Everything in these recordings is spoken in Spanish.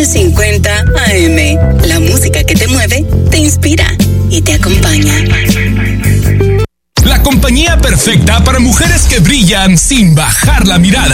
950 AM. La música que te mueve, te inspira y te acompaña. La compañía perfecta para mujeres que brillan sin bajar la mirada.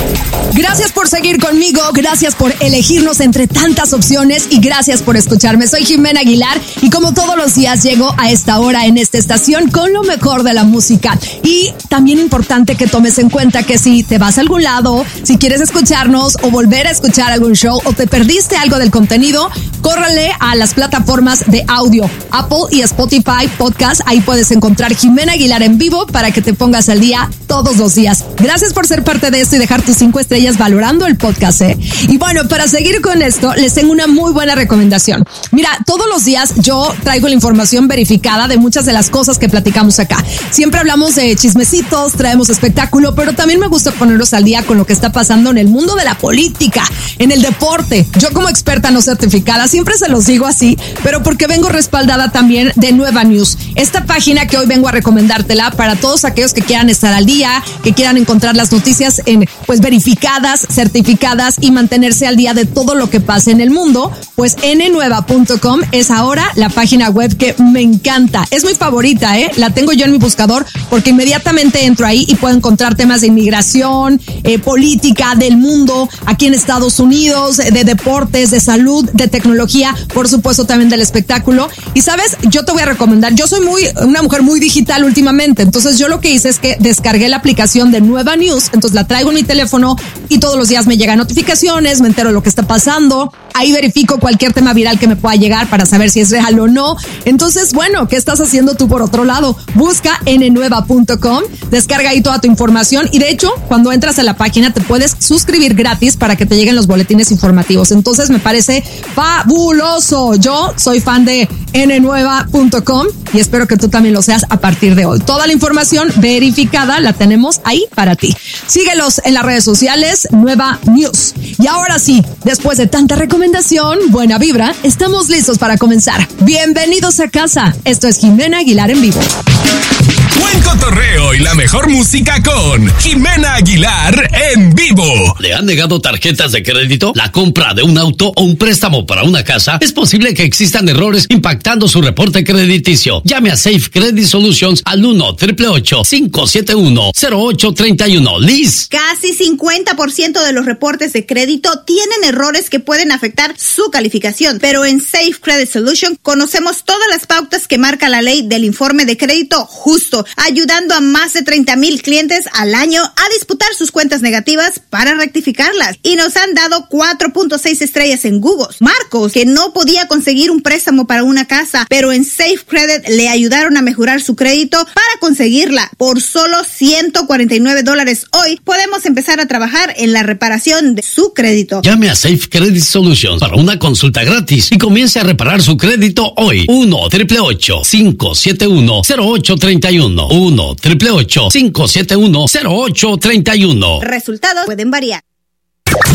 Gracias por seguir conmigo, gracias por elegirnos entre tantas opciones y gracias por escucharme. Soy Jimena Aguilar y como todos los días llego a esta hora en esta estación con lo mejor de la música. Y también importante que tomes en cuenta que si te vas a algún lado, si quieres escucharnos o volver a escuchar algún show o te perdiste algo del contenido, córrele a las plataformas de audio, Apple y Spotify Podcast. Ahí puedes encontrar Jimena Aguilar en vivo para que te pongas al día todos los días. Gracias por ser parte de esto y dejar tus 5 estrellas valorando el podcast, Y bueno, para seguir con esto, les tengo una muy buena recomendación. Mira, todos los días yo traigo la información verificada de muchas de las cosas que platicamos acá. Siempre hablamos de chismecitos, traemos espectáculo, pero también me gusta ponerlos al día con lo que está pasando en el mundo de la política, en el deporte. Yo como experta no certificada, siempre se los digo así, pero porque vengo respaldada también de Nueva News. Esta página que hoy vengo a recomendártela para todos aquellos que quieran estar al día, que quieran encontrar las noticias verificadas, certificadas y mantenerse al día de todo lo que pasa en el mundo, pues nnueva.com es ahora la página web que me encanta. Es mi favorita, la tengo yo en mi buscador porque inmediatamente entro ahí y puedo encontrar temas de inmigración, política, del mundo, aquí en Estados Unidos, de deportes, de salud, de tecnología, por supuesto también del espectáculo. Y sabes, yo te voy a recomendar, yo soy una mujer muy digital últimamente, entonces yo lo que hice es que descargué la aplicación de Nueva News, entonces la traigo en mi teléfono y todos los días me llegan notificaciones, me entero de lo que está pasando, ahí verifico cualquier tema viral que me pueda llegar para saber si es real o no. Entonces, bueno, ¿qué estás haciendo tú por otro lado? Busca nnueva.com, descarga ahí toda tu información y de hecho, cuando entras a la página te puedes suscribir gratis para que te lleguen los boletines informativos. Entonces, me parece fabuloso. Yo soy fan de nnueva.com y espero que tú también lo seas a partir de hoy. Toda la información verificada la tenemos ahí para ti. Síguelos en las redes sociales, Nueva News. Y ahora sí, después de tanta recomendación, buena vibra, estamos listos para comenzar. Bienvenidos a casa. Esto es Jimena Aguilar en vivo. Buen cotorreo y la mejor música con Jimena Aguilar en vivo. ¿Le han negado tarjetas de crédito? ¿La compra de un auto o un préstamo para una casa? Es posible que existan errores impactando su reporte crediticio. Llame a Safe Credit Solutions al 1-888-571-0831. Liz. Casi 50% de los reportes de crédito tienen errores que pueden afectar su calificación, pero en Safe Credit Solutions conocemos todas las pautas que marca la ley del informe de crédito justo, ayudando a más de 30,000 clientes al año a disputar sus cuentas negativas para rectificarlas. Y nos han dado 4.6 estrellas en Google. Marcos, que no podía conseguir un préstamo para una casa, pero en Safe Credit le ayudaron a mejorar su crédito para conseguirla. Por solo $149 hoy, podemos empezar a trabajar en la reparación de su crédito. Llame a Safe Credit Solutions para una consulta gratis y comience a reparar su crédito hoy. 1-888-571-0831. 1-888-571-0831. Resultados pueden variar.